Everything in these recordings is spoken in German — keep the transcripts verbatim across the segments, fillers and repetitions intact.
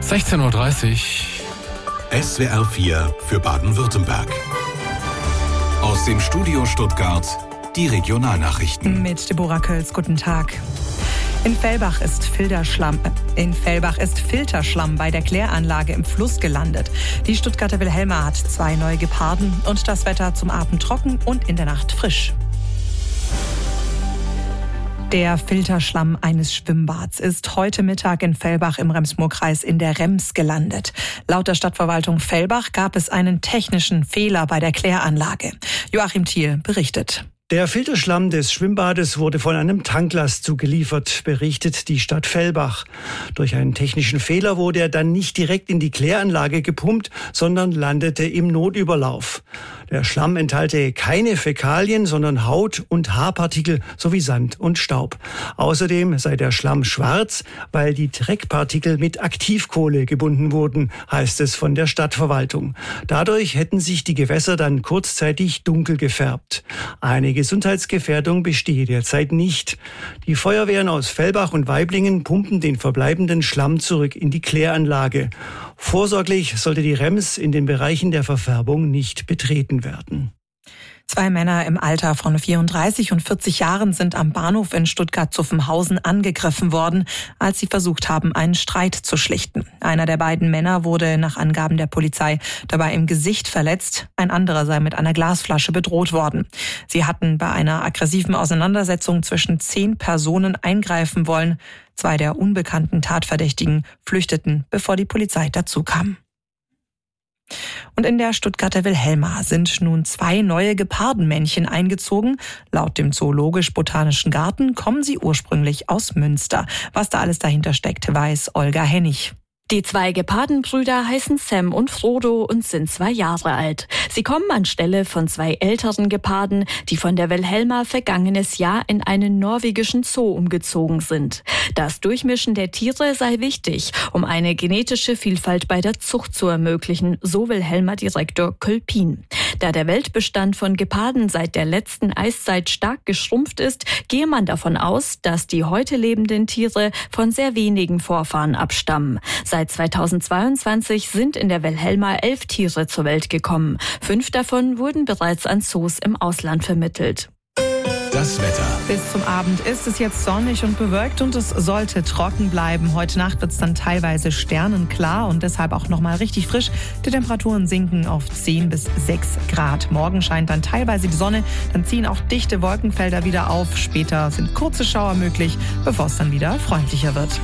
sechzehn Uhr dreißig. S W R vier für Baden-Württemberg. Aus dem Studio Stuttgart die Regionalnachrichten. Mit Deborah Kölz, guten Tag. In Fellbach ist Filterschlamm, in Fellbach ist Filterschlamm bei der Kläranlage im Fluss gelandet. Die Stuttgarter Wilhelma hat zwei neue Geparden und das Wetter zum Abend trocken und in der Nacht frisch. Der Filterschlamm eines Schwimmbads ist heute Mittag in Fellbach im Rems-Murr-Kreis in der Rems gelandet. Laut der Stadtverwaltung Fellbach gab es einen technischen Fehler bei der Kläranlage. Joachim Thiel berichtet. Der Filterschlamm des Schwimmbades wurde von einem Tanklast zugeliefert, berichtet die Stadt Fellbach. Durch einen technischen Fehler wurde er dann nicht direkt in die Kläranlage gepumpt, sondern landete im Notüberlauf. Der Schlamm enthalte keine Fäkalien, sondern Haut- und Haarpartikel sowie Sand und Staub. Außerdem sei der Schlamm schwarz, weil die Dreckpartikel mit Aktivkohle gebunden wurden, heißt es von der Stadtverwaltung. Dadurch hätten sich die Gewässer dann kurzzeitig dunkel gefärbt. Einige Gesundheitsgefährdung bestehe derzeit nicht. Die Feuerwehren aus Fellbach und Waiblingen pumpen den verbleibenden Schlamm zurück in die Kläranlage. Vorsorglich sollte die Rems in den Bereichen der Verfärbung nicht betreten werden. Zwei Männer im Alter von vierunddreißig und vierzig Jahren sind am Bahnhof in Stuttgart-Zuffenhausen angegriffen worden, als sie versucht haben, einen Streit zu schlichten. Einer der beiden Männer wurde nach Angaben der Polizei dabei im Gesicht verletzt, ein anderer sei mit einer Glasflasche bedroht worden. Sie hatten bei einer aggressiven Auseinandersetzung zwischen zehn Personen eingreifen wollen. Zwei der unbekannten Tatverdächtigen flüchteten, bevor die Polizei dazu kam. Und in der Stuttgarter Wilhelma sind nun zwei neue Gepardenmännchen eingezogen. Laut dem Zoologisch-Botanischen Garten kommen sie ursprünglich aus Münster. Was da alles dahinter steckt, weiß Olga Hennig. Die zwei Gepardenbrüder heißen Sam und Frodo und sind zwei Jahre alt. Sie kommen anstelle von zwei älteren Geparden, die von der Wilhelma vergangenes Jahr in einen norwegischen Zoo umgezogen sind. Das Durchmischen der Tiere sei wichtig, um eine genetische Vielfalt bei der Zucht zu ermöglichen, so Wilhelma-Direktor Kölpin. Da der Weltbestand von Geparden seit der letzten Eiszeit stark geschrumpft ist, gehe man davon aus, dass die heute lebenden Tiere von sehr wenigen Vorfahren abstammen. Seit zweitausendzweiundzwanzig sind in der Wilhelma elf Tiere zur Welt gekommen. Fünf davon wurden bereits an Zoos im Ausland vermittelt. Das Wetter. Bis zum Abend ist es jetzt sonnig und bewölkt und es sollte trocken bleiben. Heute Nacht wird es dann teilweise sternenklar und deshalb auch nochmal richtig frisch. Die Temperaturen sinken auf zehn bis sechs Grad. Morgen scheint dann teilweise die Sonne, dann ziehen auch dichte Wolkenfelder wieder auf. Später sind kurze Schauer möglich, bevor es dann wieder freundlicher wird.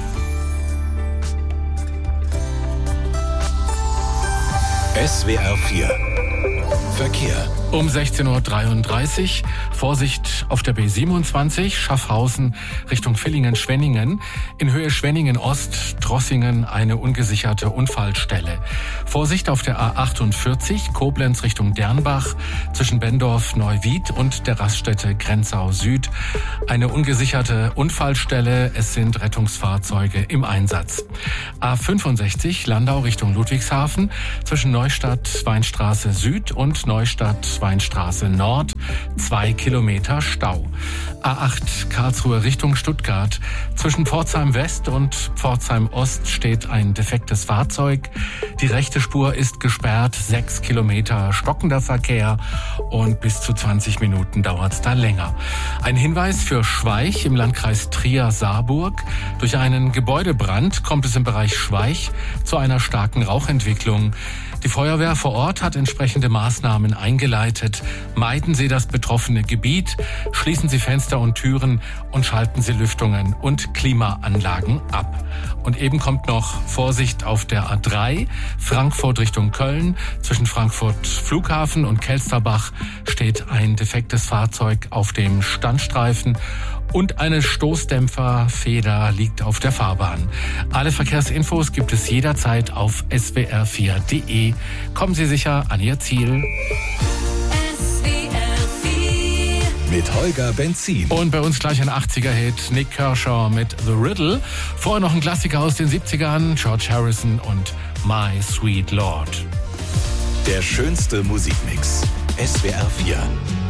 S W R vier Verkehr. Um sechzehn Uhr dreiunddreißig, Vorsicht auf der B siebenundzwanzig, Schaffhausen Richtung Villingen-Schwenningen. In Höhe Schwenningen-Ost, Drossingen eine ungesicherte Unfallstelle. Vorsicht auf der A achtundvierzig, Koblenz Richtung Dernbach, zwischen Bendorf-Neuwied und der Raststätte Grenzau Süd. Eine ungesicherte Unfallstelle, es sind Rettungsfahrzeuge im Einsatz. A fünfundsechzig, Landau Richtung Ludwigshafen, zwischen Neustadt-Weinstraße Süd und Neustadt-Weinstraße Nord, zwei Kilometer Stau. A acht Karlsruhe Richtung Stuttgart. Zwischen Pforzheim West und Pforzheim Ost steht ein defektes Fahrzeug. Die rechte Spur ist gesperrt, sechs Kilometer stockender Verkehr und bis zu zwanzig Minuten dauert es da länger. Ein Hinweis für Schweich im Landkreis Trier-Saarburg. Durch einen Gebäudebrand kommt es im Bereich Schweich zu einer starken Rauchentwicklung. Die Feuerwehr vor Ort hat entsprechende Maßnahmen eingeleitet. Meiden Sie das betroffene Gebiet, schließen Sie Fenster und Türen und schalten Sie Lüftungen und Klimaanlagen ab. Und eben kommt noch Vorsicht auf der A drei, Frankfurt Richtung Köln. Zwischen Frankfurt Flughafen und Kelsterbach steht ein defektes Fahrzeug auf dem Standstreifen. Und eine Stoßdämpferfeder liegt auf der Fahrbahn. Alle Verkehrsinfos gibt es jederzeit auf s w r vier punkt d e. Kommen Sie sicher an Ihr Ziel. S W R vier mit Holger Benzin. Und bei uns gleich ein achtziger-Hit, Nick Kershaw mit The Riddle. Vorher noch ein Klassiker aus den siebzigern, George Harrison und My Sweet Lord. Der schönste Musikmix. S W R vier.